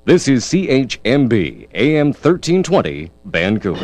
This is CHMB AM 1320 Vancouver.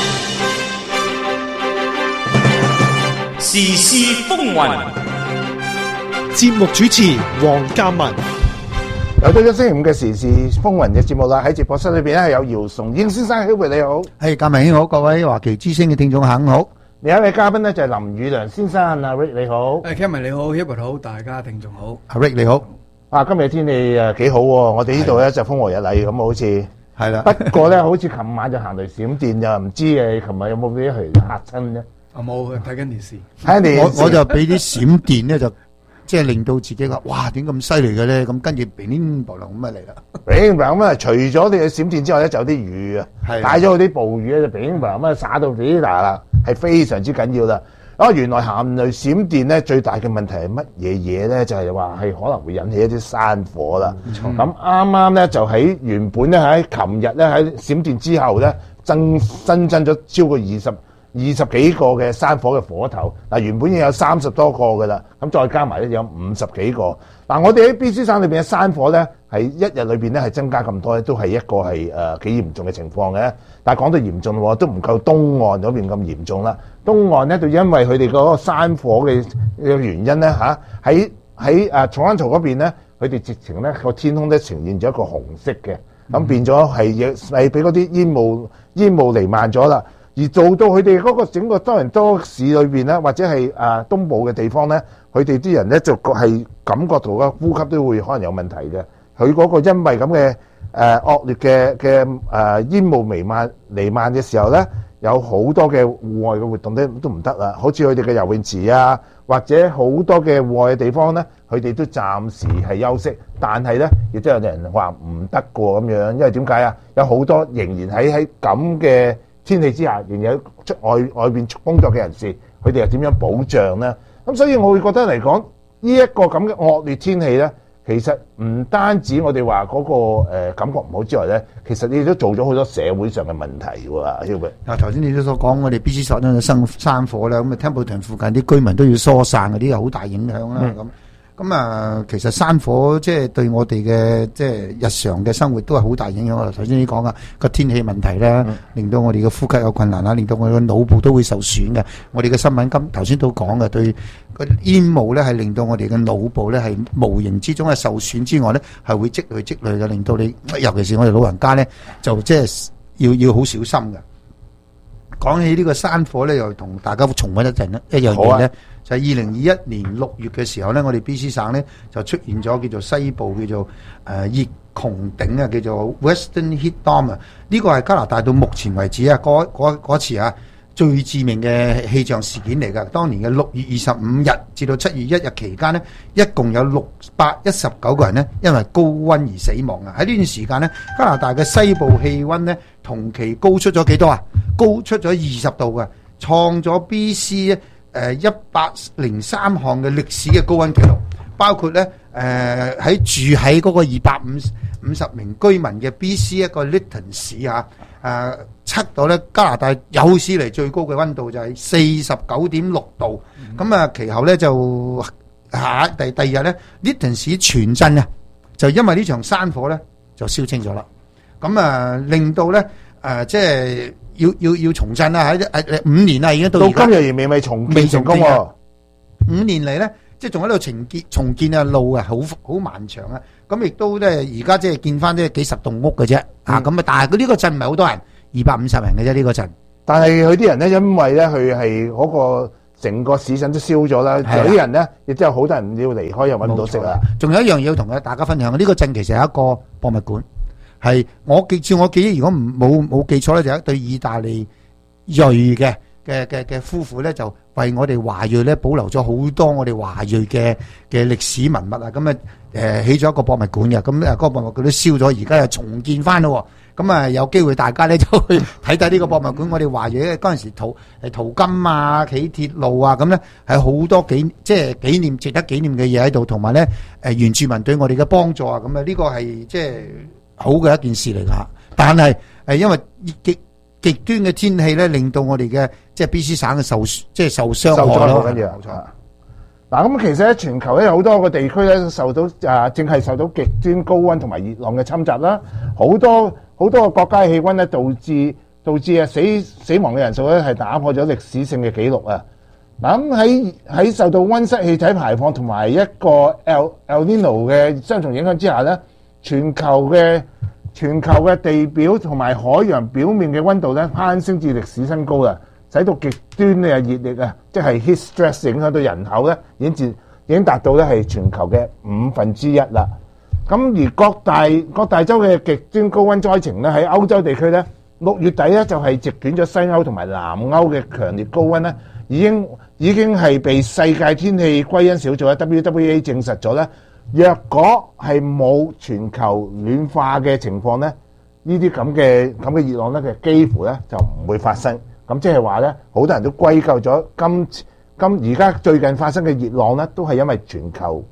時事風雲， 節目主持黃嘉文。 又到咗星期五嘅時事風雲嘅節目啦，喺直播室裏邊咧有姚崇英先生，Hubert你好， 係嘉文兄好，各位華僑之聲嘅聽眾肯好。 另一位嘉賓咧就係林宇良先生，阿 Rick 你好， 誒 Kevin 你好 ，Hubert 好，大家聽眾好。 阿 Rick 你好， 啊今日天氣幾好喎，我哋呢度咧就風和日麗咁好似， 係啦。 不過咧好似琴晚就行雷閃電，又唔知誒琴日有冇俾佢嚇親咧？ 我冇睇緊電視， 睇電視我就俾啲閃電咧就。即係令到自己話，哇點咁犀利嘅咧？咁跟住乒乒乓乓咁啊嚟啦！ 乒乒乓乓啊！除咗你嘅閃電之外咧，就有啲雨啊，帶咗嗰啲暴雨咧，就乒乒乓乓灑到啲啦，係非常之緊要啦。啊，原來行雷閃電咧最大嘅問題係乜嘢嘢咧？就係話係可能會引起一啲山火啦。咁啱啱咧就喺原本咧喺琴日咧喺閃電之後咧新增咗超過二十幾個嘅山火嘅火頭，嗱原本已經有30多個嘅啦，咁再加埋咧有50幾個。嗱我哋喺 BC 省裏邊嘅山火咧，係一日裏邊咧係增加咁多咧，都係一個係幾嚴重嘅情況嘅。但係講到嚴重喎，都唔夠東岸嗰邊咁嚴重啦。東岸咧就因為佢哋嗰個山火嘅原因咧嚇，喺Toronto嗰邊咧，佢哋直情咧個天空咧呈現咗一個紅色嘅，咁變咗係俾嗰啲煙霧彌漫咗啦。而做到佢哋嗰個整個多倫多市裏邊咧，或者係東部嘅地方咧，佢哋啲人咧就係感覺到個呼吸都會可能有問題嘅。佢嗰個因為咁嘅惡劣嘅煙霧彌漫嘅時候咧，有好多嘅戶外嘅活動都唔得啦。好似佢哋嘅游泳池啊，或者好多嘅戶外嘅地方咧，佢哋都暫時係休息。但係咧，亦都有人話唔得過咁樣，因為點解啊？有好多仍然喺咁嘅天氣之下，仍然有出外邊工作嘅人士，佢哋又點樣保障呢？咁所以我會覺得嚟講，呢一個咁嘅惡劣天氣呢，其實唔單止我哋話嗰個感覺唔好之外呢，其實你都做咗好多社會上嘅問題喎。 嗱頭先你都所講，我哋 BC 省咧生山火啦，咁啊 Templeton 附近啲居民都要疏散嗰啲，有好大影響啦咁。咁啊，其實山火即係對我哋嘅即係日常嘅生活都係好大影響。頭先你講啊，個天氣問題咧，令到我哋嘅呼吸有困難啦，令到我哋嘅腦部都會受損嘅。我哋嘅新聞頭先都講嘅，對個煙霧咧係令到我哋嘅腦部咧係無形之中係受損之外咧，係會積累嘅，令到你尤其是我哋老人家咧，就即係要好小心嘅。講起呢個山火咧，又同大家重溫一陣一樣嘢咧。就係2021年6月嘅時候咧，我哋 BC 省咧就出現咗叫做西部叫做熱穹頂啊，叫做 Western Heat Dome 啊。呢個係加拿大到目前為止啊，嗰次啊最致命嘅氣象事件嚟㗎。當年嘅6月25日至到7月1日期間呢，一共有619個人呢因為高溫而死亡啊。喺呢段時間呢，加拿大嘅西部氣溫呢同期高出咗幾多啊？高出咗20度嘅，創咗 BC 103項嘅歷史嘅高溫記錄，包括咧喺住喺嗰個250名居民嘅 BC 一個 Lytton 市啊，測到咧加拿大有史嚟最高嘅溫度就係49.6度。咁啊，其後咧就第二日咧 Lytton 市全鎮啊，就因為呢場山火咧就燒清咗啦。咁啊，令到咧即係。要重振啦！喺5年啦，已經到今日仍未重建成功喎。 5年嚟咧，即係仲喺度重建啊，路啊，好漫長啊。咁亦都咧，而家即係建翻啲幾十棟屋嘅啫。咁啊，但係佢呢個鎮唔係好多人，250人嘅啫呢個鎮。 但係佢啲人咧，因為咧佢係嗰個成個市鎮都燒咗啦，有啲人咧亦都有好多人要離開，又揾唔到食啦。 仲有一樣嘢要同大家分享，呢個鎮其實係一個博物館。係我記憶，如果冇記錯咧，就係一對意大利裔嘅夫婦咧，就為我哋華裔咧保留咗好多我哋華裔嘅歷史文物啊！咁啊起咗一個博物館嘅，咁嗰個博物館都燒咗，而家又重建翻咯。咁啊有機會大家咧就去睇睇呢個博物館。我哋華裔嗰陣時淘金啊、起鐵路啊，咁咧係好多即係紀念值得紀念嘅嘢喺度，同埋咧原住民對我哋嘅幫助啊，咁啊呢個係即係好嘅一件事嚟㗎。但係因為極端嘅天氣咧，令到我哋嘅即係 BC 省嘅受傷害咯。冇錯。 嗱，咁其實喺全球咧有好多個地區咧受到正係受到極端高溫同埋熱浪嘅侵襲啦，好多個國家嘅氣溫咧導致死亡嘅人數咧係打破咗歷史性嘅紀錄啊！嗱，咁喺受到溫室氣體排放同埋一個 El Nino 嘅雙重影響之下咧，全球嘅地表同埋海洋表面嘅溫度咧攀升至歷史新高啦，使到極端嘅熱力啊，即係 heat stress 影響到人口咧，已經達到咧係全球嘅1/5啦。咁而各大洲嘅極端高溫災情咧，喺歐洲地區咧，6月底咧就係席捲咗西歐同埋南歐嘅強烈高溫咧，已經係被世界天氣歸因小組咧 WWA 證實咗咧。若果係冇全球暖化嘅情況咧，呢啲咁嘅熱浪咧，佢幾乎咧就唔會發生。咁即係話咧，好多人都歸咎咗而家最近發生嘅熱浪咧，都係因為全球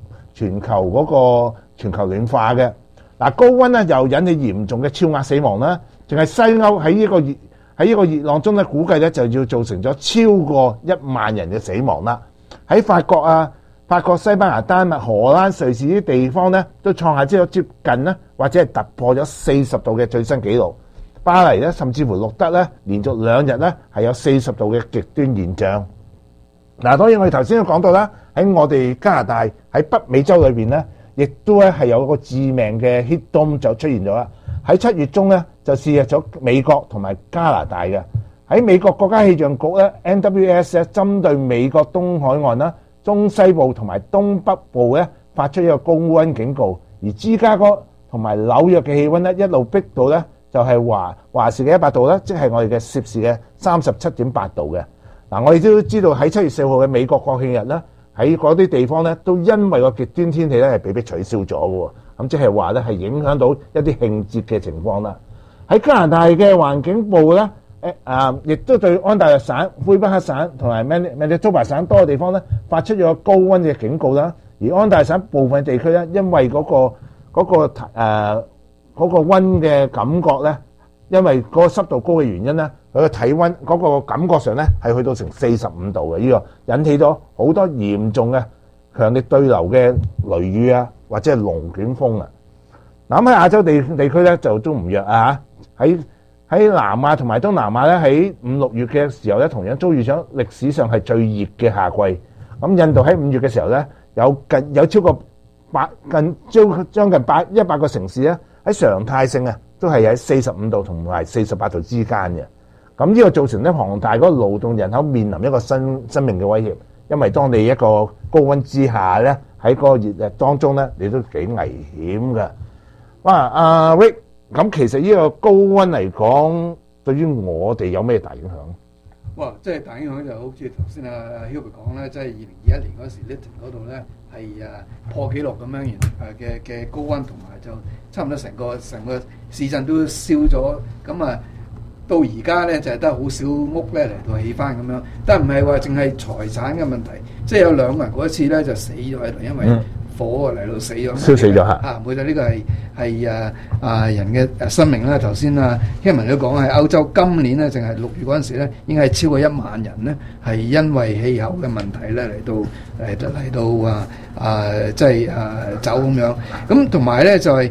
暖化嘅。嗱，高溫咧又引起嚴重嘅超額死亡啦。淨係西歐喺呢個熱浪中咧，估計咧就要造成咗超過1萬人嘅死亡啦。喺法國、西班牙、丹麥、荷蘭、瑞士呢啲地方咧，都創下咗接近咧，或者係突破咗40度嘅最新紀錄。巴黎咧，甚至乎錄得咧連續2日咧係有40度嘅極端現象。嗱，當然我哋頭先都講到啦，喺我哋加拿大喺北美洲裏邊咧，亦都咧係有個致命嘅 heat dome 就出現咗啦。喺7月中咧就肆虐咗美國同埋加拿大嘅。喺美國國家氣象局咧 NWS 咧針對美國東海岸啦、中西部同埋東北部咧發出一個高溫警告，而芝加哥同埋紐約嘅氣溫咧一路逼到咧就係華氏嘅100度咧，即係我哋嘅攝氏嘅37.8度嘅。嗱，我哋都知道喺7月4號嘅美國國慶日咧，喺嗰啲地方咧都因為個極端天氣咧係被迫取消咗嘅。咁即係話咧係影響到一啲慶節嘅情況啦。喺加拿大嘅環境部咧，亦都對安大略省、魁北克省同埋 Manitoba 省多個地方咧發出咗高溫嘅警告啦。而安大略省部分地區咧，因為嗰個溫嘅感覺咧，因為嗰個濕度高嘅原因咧，佢嘅體溫嗰個感覺上咧係去到成45度嘅，呢個引起咗好多嚴重嘅強烈對流嘅雷雨啊，或者係龍捲風啊。嗱，咁喺亞洲地區咧就都唔弱啊！喺南亞同埋東南亞咧，喺5、6月嘅時候咧，同樣遭遇咗歷史上係最熱嘅夏季。咁印度喺5月嘅時候咧，有超過將近100個城市咧喺常態性啊，都係喺45度同埋48度之間嘅。咁呢個造成咧龐大嗰個勞動人口面臨一個生命嘅威脅，因為當你一個高溫之下咧，喺個熱力當中咧，你都幾危險㗎。哇！阿 Rick，咁其實呢個高溫嚟講，對於我哋有咩大影響？ 哇！即係大影響就好似頭先阿 Hubert 講咧，即係2021年嗰時 Lytton 嗰度咧係破紀錄咁樣嘅高溫，同埋就差唔多成個市鎮都燒咗。咁啊，到而家咧就係得好少屋咧嚟到起翻咁樣，但唔係話淨係財產嘅問題，即係有2個人嗰一次咧就死咗喺度，因為火嚟到死咗， 燒死咗嚇。 冇錯，呢個係人嘅生命啦。頭先希文都講喺歐洲今年咧，淨係6月嗰陣時咧，已經係超過1萬人咧，係因為氣候嘅問題咧嚟到即係走咁樣。咁同埋咧就係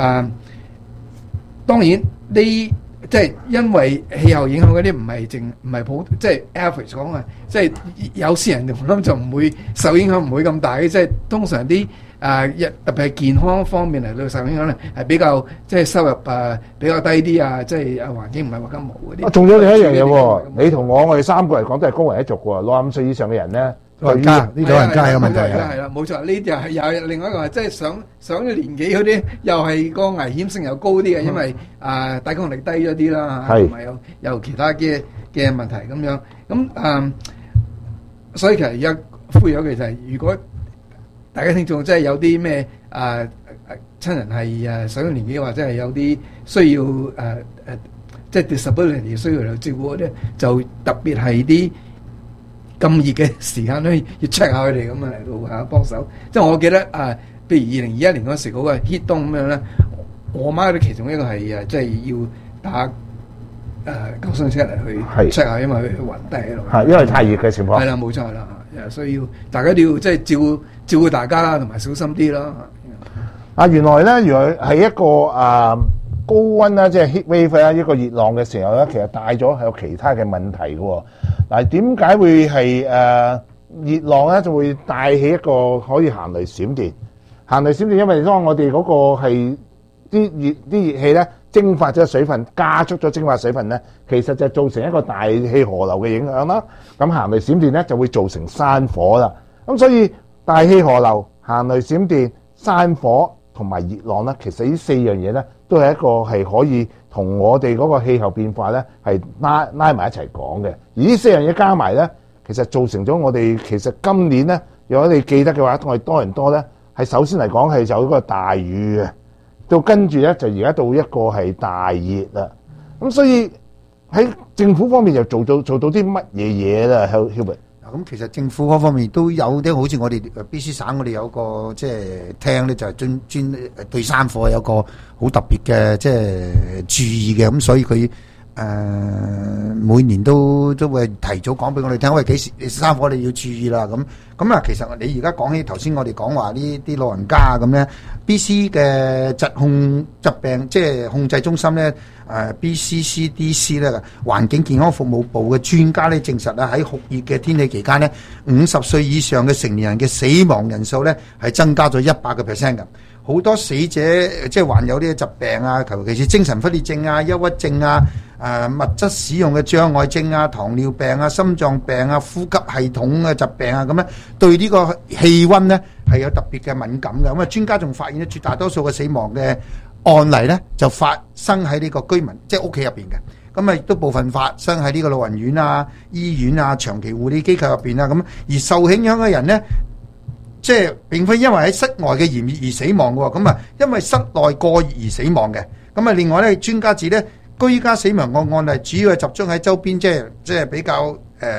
當然呢。即係因為氣候影響嗰啲唔係普，即係 average 講啊，即係有錢人我諗就唔會受影響，唔會咁大嘅。即係通常啲特別係健康方面嚟到受影響咧，係比較即係收入比較低啲啊，即係環境唔係話咁好嗰啲。 仲有另一樣嘢喎，你同我哋3個嚟講都係高危一族喎，65歲以上嘅人咧。 老人家有問題係啦，冇錯，呢啲係有另外一個係即係上咗年紀嗰啲，又係個危險性又高啲嘅，因為抵抗力低咗啲啦，同埋有其他嘅問題咁樣。咁所以其實而家呼籲咗其實，如果大家聽眾即係有啲咩親人係上咗年紀，或者係有啲需要即係 disability 需要嚟照顧嗰啲，就特別係啲咁熱嘅時間咧，要 check 下佢哋咁啊嚟到幫手。即係我記得譬如2021年嗰時嗰個 heat dome 咁樣咧，我媽都其中一個係即係要打救傷車嚟去 check 下，因為佢暈低喺度。 係因為太熱嘅情況。 係啦，冇錯啦。 所以大家都要即係照顧大家啦，同埋小心啲啦。 原來咧，如果係一個高溫啦，即係 heat wave 啦，一個熱浪嘅時候咧，其實帶咗係有其他嘅問題嘅喎。嗱，點解會係熱浪咧，就會帶起一個可以行雷閃電？行雷閃電，因為當我哋嗰個係啲熱氣咧蒸發咗水分，加速咗蒸發水分咧，其實就造成一個大氣河流嘅影響啦。咁行雷閃電咧就會造成山火啦。咁所以大氣河流、行雷閃電、山火同埋熱浪咧，其實呢四樣嘢咧，都係一個係可以同我哋嗰個氣候變化咧係拉埋一齊講嘅。而呢四樣嘢加埋咧，其實造成咗我哋其實今年咧，如果你記得嘅話，我哋多倫多咧係首先嚟講係有一個大雨嘅，到跟住咧就而家到一個係大熱啦。咁所以喺政府方面又做到啲乜嘢嘢咧 Hubert？ 咁其實政府嗰方面都有啲，好似我哋 BC 省我哋有個即係廳咧，就係專對山火有個好特別嘅即係注意嘅，咁所以佢每年都會提早講俾我哋聽，喂，幾時山火你要注意啦。咁啊，其實你而家講起頭先我哋講話呢啲老人家咁咧 ，BC 嘅疾病即係控制中心咧。BCCDC 咧環境健康服務部嘅專家咧證實咧，喺酷熱嘅天氣期間咧，50歲以上嘅成年人嘅死亡人數咧係增加咗100%嘅。好多死者即係患有呢個疾病啊，尤其是精神分裂症啊、憂鬱症啊、物質使用嘅障礙症啊、糖尿病啊、心臟病啊、呼吸系統嘅疾病啊，咁咧對呢個氣温咧係有特別嘅敏感嘅。咁啊，專家仲發現咧，絕大多數嘅死亡嘅案例咧就發生喺呢個居民即係屋企入邊嘅，咁啊亦都部分發生喺呢個老人院啊、醫院啊、長期護理機構入邊啊，咁而受影響嘅人咧，即係並非因為喺室外嘅炎熱而死亡嘅，咁啊因為室內過熱而死亡嘅。咁啊另外咧，專家指咧居家死亡嘅案例主要係集中喺周邊即係比較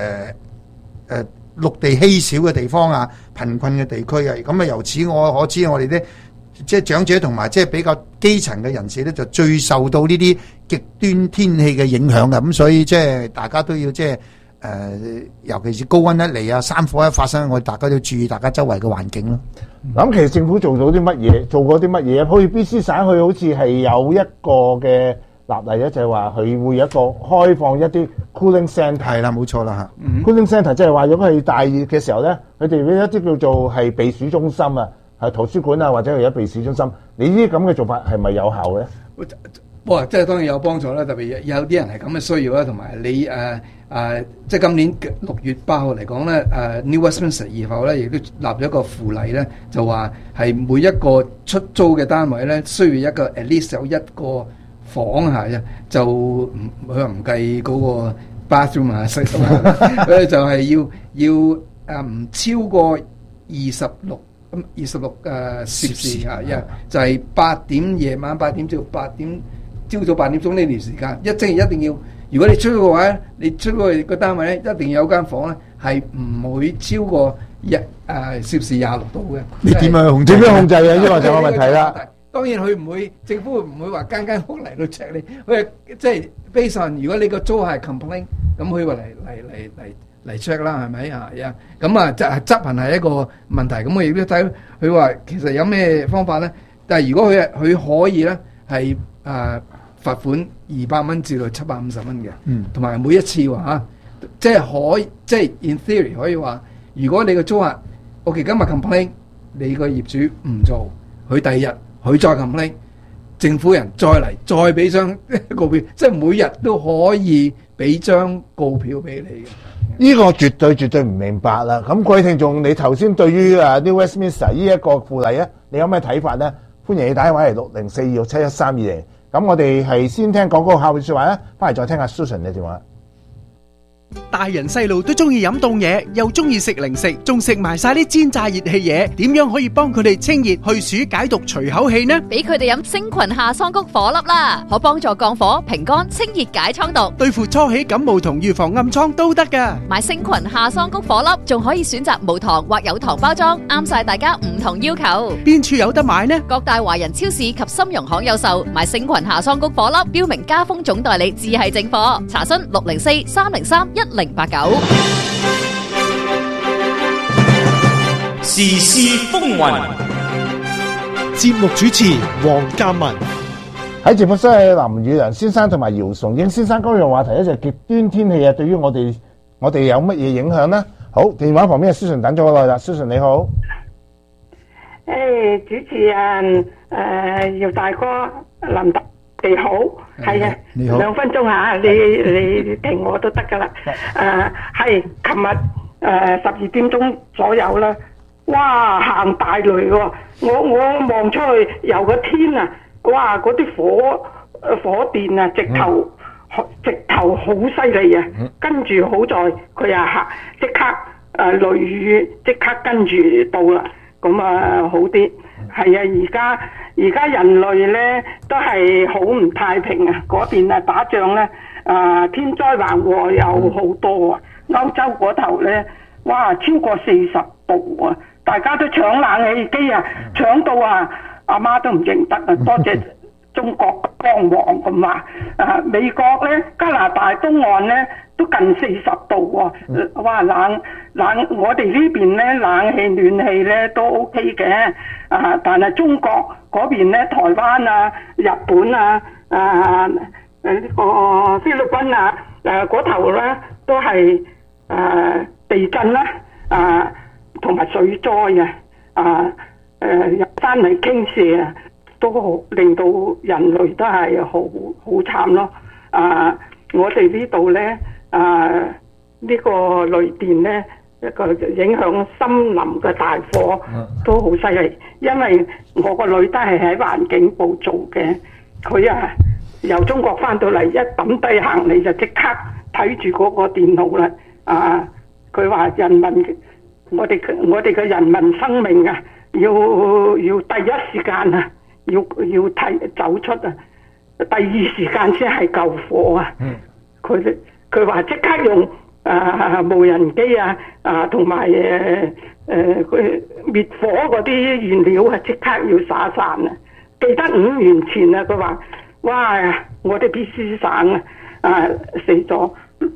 陸地稀少嘅地方啊、貧困嘅地區啊。咁啊由此我可知我哋啲即係長者同埋即係比較基層嘅人士咧，就最受到呢啲極端天氣嘅影響嘅。咁所以即係大家都要即係尤其是高溫一嚟啊、山火一發生，我哋大家都要注意大家周圍嘅環境咯。 咁其實政府做過啲乜嘢？好似 BC 省佢好似係有一個嘅立例咧，就係話佢會有一個開放一啲 cooling centre。係啦，冇錯啦嚇。cooling centre 即係話如果係大熱嘅時候咧，佢哋會一啲叫做係避暑中心啊。係圖書館啊，或者係有避暑中心，你呢啲咁嘅做法係咪有效咧？ 哇！即係當然有幫助啦，特別有啲人係咁嘅需要啦，同埋你即係今年6月8號嚟講咧，New Westminster 以後咧，亦都立咗一個附例咧，就話係每一個出租嘅單位咧，需要一個 at least 有一個房嚇，就佢話唔計嗰個 bathroom 啊，洗手啊，佢就係要唔超過26攝氏啊，就係夜晚8點至朝早8點鐘呢段時間，即係一定要。如果你出去嘅話，你出去個單位咧，一定要有間房咧，係唔會超過攝氏26度嘅。 你點樣控制啊？呢個就有問題啦。 當然佢唔會，政府唔會話間屋嚟到 check 你。佢即係 based on，如果你個租係 complain，咁佢話嚟 check 啦，係咪啊？咁啊，執行係一個問題。咁我亦都睇佢話，其實有咩方法咧？但係如果佢可以咧，係罰款200蚊至到750蚊嘅，同埋每一次話即係可以，即係 in theory 可以話，如果你個租客 OK 今日 complain，你個業主唔做，佢第二日佢再 complain，政府人再嚟再俾張告票，即係每日都可以俾張告票俾你嘅。 呢個絕對唔明白啦！咁各位聽眾，你頭先對於New Westminster 呢一個附例咧，你有咩睇法咧？歡迎你打電話嚟6042671320。咁我哋係先聽廣告客戶説話咧，翻嚟再聽下 Susan 嘅電話。 大人細路都中意飲凍嘢，又中意食零食，仲食埋晒啲煎炸熱氣嘢，點樣可以幫佢哋清熱去暑解毒除口氣呢？ 俾佢哋飲星群夏桑菊火粒啦，可幫助降火平肝清熱解瘡毒， 對付初起感冒同預防暗瘡都得噶。 買星群夏桑菊火粒，仲可以選擇無糖或有糖包裝，啱晒大家唔同要求。 邊處有得買呢？ 各大華人超市及深融行有售。買星群夏桑菊火粒，標明加豐總代理，只係正貨。查詢604-303-1089。 時事風雲。 節目主持黃嘉文。 喺直播室係林宇良先生同埋姚崇英先生，今日話題咧就係極端天氣啊，對於我哋有乜嘢影響呢？好，電話旁邊嘅Susan等咗好耐啦，Susan你好。 主持人姚大哥林大你好，係啊，2分鐘嚇，你停我都得噶啦。係，琴日12點鐘左右啦，哇行大雷喎！我望出去由個天啊，哇嗰啲火電啊，直頭好犀利啊！跟住好在佢啊即刻雷雨即刻跟住到啦。咁好啲，係啊！而家人類咧都係好唔太平啊！嗰邊啊打仗咧，天災橫禍有好多啊！歐洲嗰頭咧，哇超過40度啊！大家都搶冷氣機啊，搶到阿媽都唔認得啊！多謝中國幫忙咁話，美國咧、加拿大東岸咧都近40度喎，哇冷！我哋呢邊咧冷氣暖氣咧都 OK 嘅，但係中國嗰邊咧，台灣啊、日本啊、呢個菲律賓啊，嗰頭咧都係地震啦，同埋水災啊，山泥傾瀉啊，都令到人類都係好慘咯。我哋呢度咧呢個雷電咧。一個影響森林嘅大火都好犀利，因為我個女都係喺環境部做嘅，佢由中國翻到嚟一抌低行李就即刻睇住嗰個電腦啦。佢話人民，我哋嘅人民生命啊，要第一時間啊，要走出啊，第二時間先係救火啊。佢話即刻用。無人機同埋佢滅火嗰啲原料即刻要灑散啊！記得5年前佢話：哇！我哋必須省死咗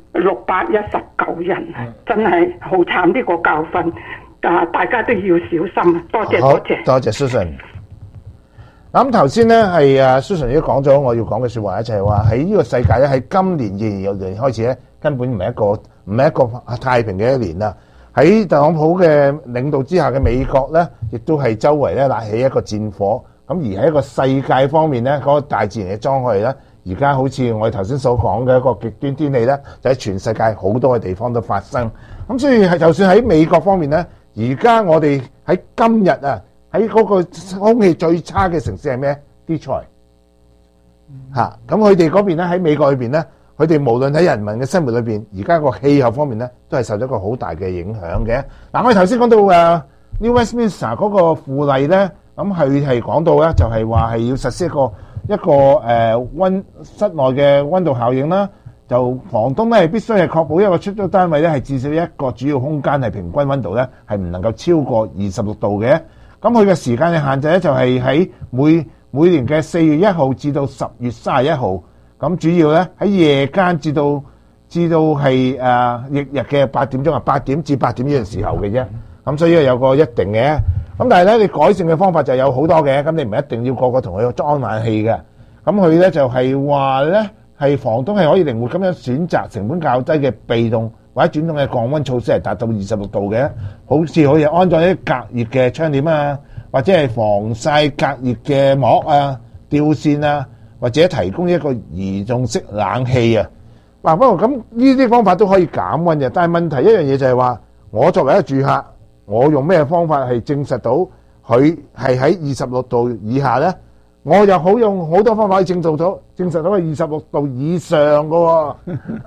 619人，真係好慘呢個教訓。大家都要小心。多謝 Susan。咁頭先咧係Susan 已經講咗我要講嘅説話，就係話喺呢個世界咧，喺今年2020年開始咧，根本唔係一個太平嘅一年啦。喺特朗普嘅領導之下嘅美國咧，亦都係周圍咧焫起一個戰火。咁而喺一個世界方面咧，嗰個大自然嘅災害咧，而家好似我哋頭先所講嘅一個極端天氣咧，就喺全世界好多嘅地方都發生。咁所以係就算喺美國方面咧，而家我哋喺今日喺嗰個空氣最差嘅城市係咩？Detroit。咁佢哋嗰邊咧喺美國裏邊咧。佢哋無論喺人民嘅生活裏邊，而家個氣候方面咧，都係受咗一個好大嘅影響嘅。嗱，我哋頭先講到New Westminster 嗰個附例咧，咁佢係講到咧，就係話係要實施一個室內嘅溫度效應啦。就房東咧係必須係確保一個出租單位咧係至少一個主要空間係平均溫度咧係唔能夠超過26度嘅。咁佢嘅時間嘅限制咧就係喺每年嘅4月1號至到10月31號。咁主要咧喺夜間至到係翌日嘅8點鐘8點至8點呢個時候嘅啫。咁所以有個一定嘅。咁但係咧，你改善嘅方法就有好多嘅。咁你唔係一定要個個同佢裝冷氣嘅。咁佢咧就係話咧，係房東係可以靈活咁樣選擇成本較低嘅被動或者轉動嘅降溫措施，嚟達到26度嘅。好似可以安裝啲隔熱嘅窗簾啊，或者係防曬隔熱嘅膜啊、吊扇啊。或者提供一個移動式冷氣啊！不過咁呢啲方法都可以減溫嘅，但係問題一樣嘢就係話，我作為一個住客，我用咩方法係證實到佢係喺26度以下呢？我又用好多方法可以證實到係26度以上㗎喎。